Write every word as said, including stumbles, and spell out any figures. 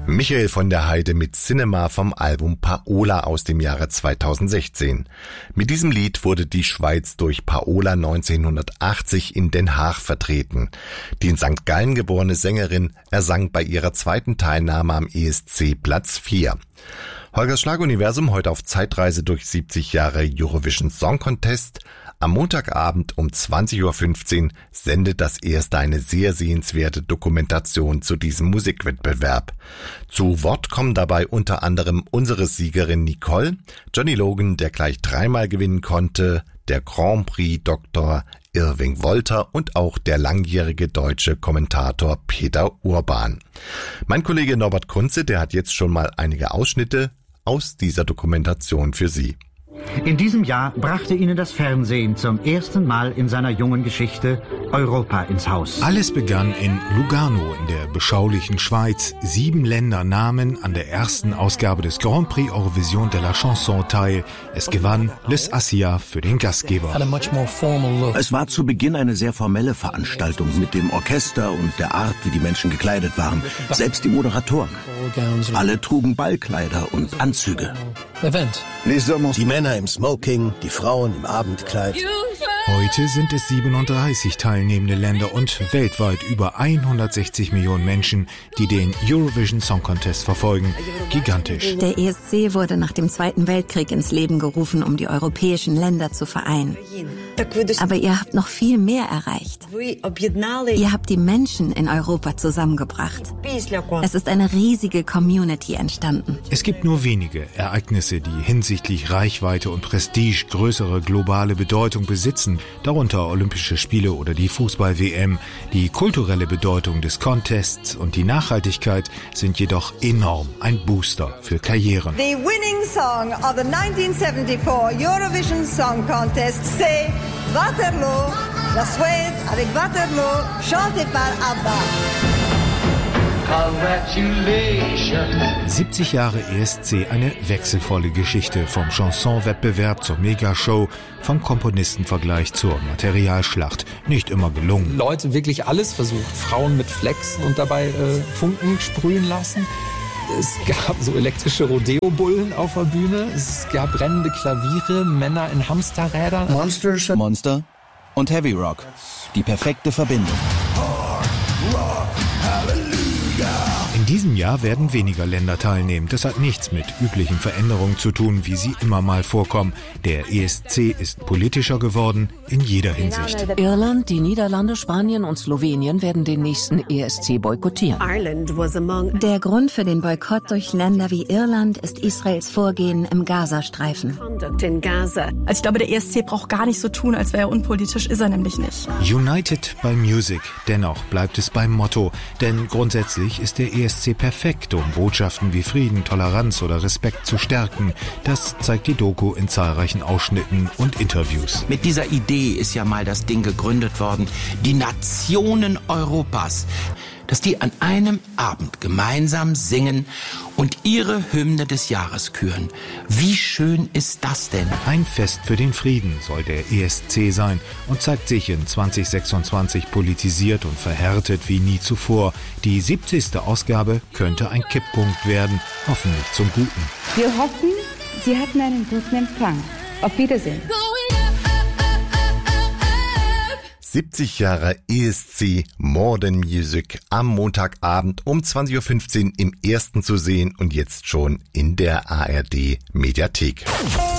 Michael von der Heide mit Cinema vom Album Paola aus dem Jahre zweitausendsechzehn. Mit diesem Lied wurde die Schweiz durch Paola neunzehnhundertachtzig in Den Haag vertreten. Die in Sankt Gallen geborene Sängerin ersang bei ihrer zweiten Teilnahme am E S C Platz vier. Holgers Schlaguniversum heute auf Zeitreise durch siebzig Jahre Eurovision Song Contest. Am Montagabend um zwanzig Uhr fünfzehn sendet das erste eine sehr sehenswerte Dokumentation zu diesem Musikwettbewerb. Zu Wort kommen dabei unter anderem unsere Siegerin Nicole, Johnny Logan, der gleich dreimal gewinnen konnte, der Grand Prix Doktor Irving Wolter und auch der langjährige deutsche Kommentator Peter Urban. Mein Kollege Norbert Kunze, der hat jetzt schon mal einige Ausschnitte aus dieser Dokumentation für Sie. In diesem Jahr brachte ihnen das Fernsehen zum ersten Mal in seiner jungen Geschichte Europa ins Haus. Alles begann in Lugano in der beschaulichen Schweiz. Sieben Länder nahmen an der ersten Ausgabe des Grand Prix Eurovision de la Chanson teil. Es gewann Les Asia für den Gastgeber. Es war zu Beginn eine sehr formelle Veranstaltung mit dem Orchester und der Art, wie die Menschen gekleidet waren. Selbst die Moderatoren. Alle trugen Ballkleider und Anzüge. Die Männer im Smoking, die Frauen im Abendkleid. Heute sind es siebenunddreißig teilnehmende Länder und weltweit über hundertsechzig Millionen Menschen, die den Eurovision Song Contest verfolgen. Gigantisch. Der E S C wurde nach dem Zweiten Weltkrieg ins Leben gerufen, um die europäischen Länder zu vereinen. Aber ihr habt noch viel mehr erreicht. Ihr habt die Menschen in Europa zusammengebracht. Es ist eine riesige Community entstanden. Es gibt nur wenige Ereignisse, die hinsichtlich Reichweite und Prestige größere globale Bedeutung besitzen, darunter Olympische Spiele oder die Fußball-W M. Die kulturelle Bedeutung des Contests und die Nachhaltigkeit sind jedoch enorm, ein Booster für Karrieren. The winning song of the nineteen seventy-four Eurovision Song Contest, c'est Waterloo, la Suède avec Waterloo, chanté par ABBA. siebzig Jahre E S C, eine wechselvolle Geschichte, vom Chanson-Wettbewerb zur Megashow, vom Komponistenvergleich zur Materialschlacht. Nicht immer gelungen. Leute wirklich alles versucht, Frauen mit Flex und dabei äh, Funken sprühen lassen. Es gab so elektrische Rodeo-Bullen auf der Bühne, es gab brennende Klaviere, Männer in Hamsterrädern. Monster, Monster und Heavy Rock, die perfekte Verbindung. In diesem Jahr werden weniger Länder teilnehmen. Das hat nichts mit üblichen Veränderungen zu tun, wie sie immer mal vorkommen. Der E S C ist politischer geworden, in jeder Hinsicht. Irland, die Niederlande, Spanien und Slowenien werden den nächsten E S C boykottieren. Der Grund für den Boykott durch Länder wie Irland ist Israels Vorgehen im Gazastreifen. Also ich glaube, der E S C braucht gar nicht so tun, als wäre er unpolitisch, ist er nämlich nicht. United by Music. Dennoch bleibt es beim Motto. Denn grundsätzlich ist der E S C perfekt, um Botschaften wie Frieden, Toleranz oder Respekt zu stärken. Das zeigt die Doku in zahlreichen Ausschnitten und Interviews. Mit dieser Idee ist ja mal das Ding gegründet worden, die Nationen Europas, dass die an einem Abend gemeinsam singen und ihre Hymne des Jahres küren. Wie schön ist das denn? Ein Fest für den Frieden soll der E S C sein und zeigt sich in zwanzig sechsundzwanzig politisiert und verhärtet wie nie zuvor. Die siebzigste Ausgabe könnte ein Kipppunkt werden, hoffentlich zum Guten. Wir hoffen, Sie hatten einen guten Empfang. Auf Wiedersehen. siebzig Jahre E S C More Than Music am Montagabend um zwanzig Uhr fünfzehn im Ersten zu sehen und jetzt schon in der A R D Mediathek.